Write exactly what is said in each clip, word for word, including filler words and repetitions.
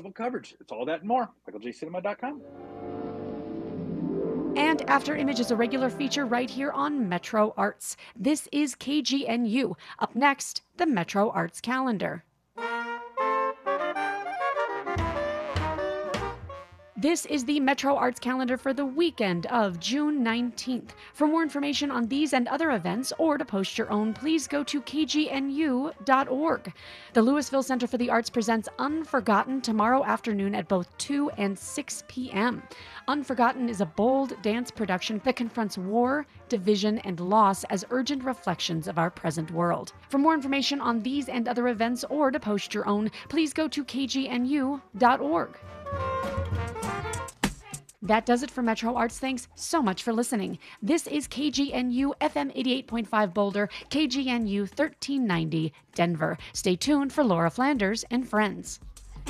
possible coverage. It's all that and more. Michael J Cinema dot com. And After Image is a regular feature right here on Metro Arts. This is K G N U. Up next, the Metro Arts calendar. This is the Metro Arts calendar for the weekend of June nineteenth. For more information on these and other events, or to post your own, please go to K G N U dot org. The Louisville Center for the Arts presents Unforgotten tomorrow afternoon at both two and six p.m. Unforgotten is a bold dance production that confronts war, division, and loss as urgent reflections of our present world. For more information on these and other events, or to post your own, please go to K G N U dot org. That does it for Metro Arts. Thanks so much for listening. This is K G N U F M eighty-eight point five Boulder, K G N U thirteen ninety Denver. Stay tuned for Laura Flanders and Friends.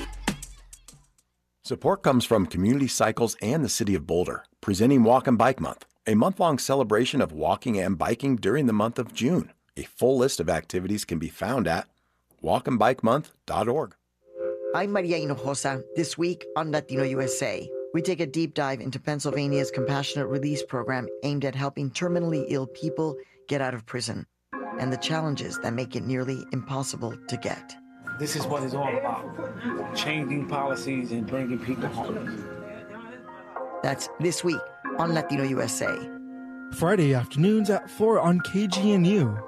Support comes from Community Cycles and the City of Boulder, presenting Walk and Bike Month, a month-long celebration of walking and biking during the month of June. A full list of activities can be found at walk and bike month dot org. I'm Maria Hinojosa. This week on Latino U S A, we take a deep dive into Pennsylvania's compassionate release program aimed at helping terminally ill people get out of prison and the challenges that make it nearly impossible to get. This is what it's all about, changing policies and bringing people home. That's this week on Latino U S A. Friday afternoons at four on K G N U.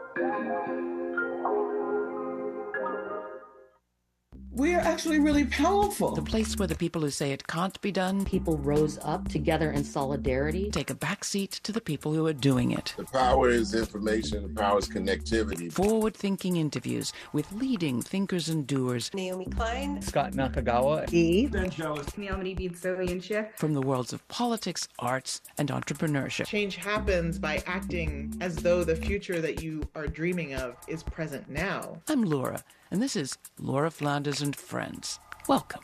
We are actually really powerful. The place where the people who say it can't be done, people rose up together in solidarity, take a backseat to the people who are doing it. The power is information, the power is connectivity. Forward-thinking interviews with leading thinkers and doers. Naomi Klein, Scott Nakagawa, Eve, from the worlds of politics, arts, and entrepreneurship. Change happens by acting as though the future that you are dreaming of is present now. I'm Laura, and this is Laura Flanders and Friends. Welcome.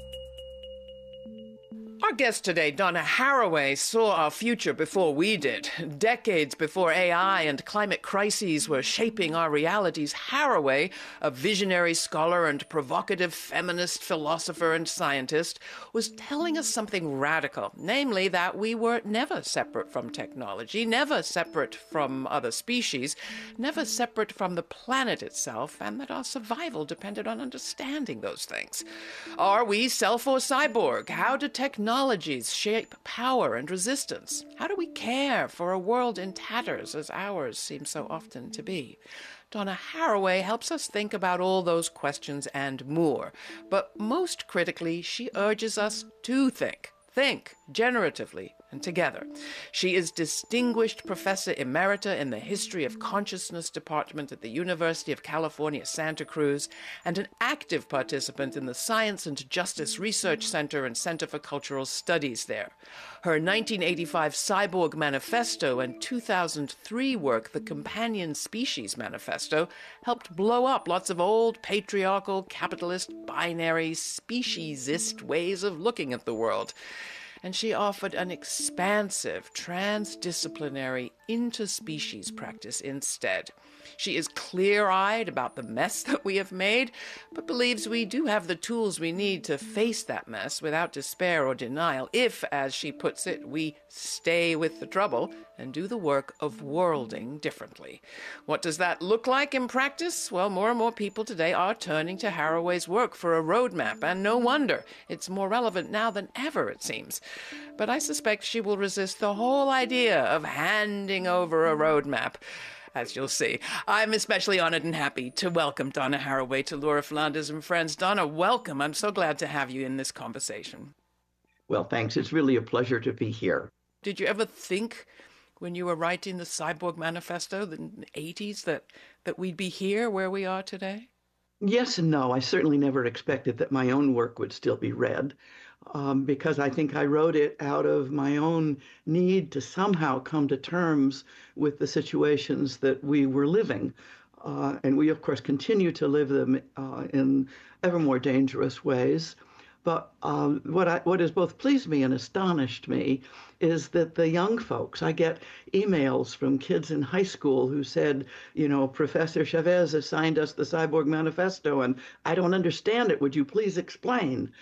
Our guest today, Donna Haraway, saw our future before we did. Decades before A I and climate crises were shaping our realities, Haraway, a visionary scholar and provocative feminist philosopher and scientist, was telling us something radical, namely that we were never separate from technology, never separate from other species, never separate from the planet itself, and that our survival depended on understanding those things. Are we self or cyborg? How do technology Technologies shape power and resistance? How do we care for a world in tatters as ours seems so often to be? Donna Haraway helps us think about all those questions and more. But most critically, she urges us to think. Think generatively and together. She is Distinguished Professor Emerita in the History of Consciousness Department at the University of California, Santa Cruz, and an active participant in the Science and Justice Research Center and Center for Cultural Studies there. Her nineteen eighty-five Cyborg Manifesto and two thousand three work, The Companion Species Manifesto, helped blow up lots of old patriarchal, capitalist, binary, speciesist ways of looking at the world. And she offered an expansive, transdisciplinary, interspecies practice instead. She is clear-eyed about the mess that we have made, but believes we do have the tools we need to face that mess without despair or denial, if, as she puts it, we stay with the trouble and do the work of worlding differently. What does that look like in practice? Well, more and more people today are turning to Haraway's work for a roadmap, and no wonder. It's more relevant now than ever, it seems. But I suspect she will resist the whole idea of handing over a roadmap, as you'll see. I'm especially honored and happy to welcome Donna Haraway to Laura Flanders and Friends. Donna, welcome. I'm so glad to have you in this conversation. Well, thanks. It's really a pleasure to be here. Did you ever think when you were writing the Cyborg Manifesto in the eighties that, that we'd be here where we are today? Yes and no. I certainly never expected that my own work would still be read. Um, because I think I wrote it out of my own need to somehow come to terms with the situations that we were living. Uh, and we, of course, continue to live them uh, in ever more dangerous ways. But um, what I, what has both pleased me and astonished me is that the young folks, I get emails from kids in high school who said, you know, Professor Chavez assigned us the Cyborg Manifesto, and I don't understand it. Would you please explain?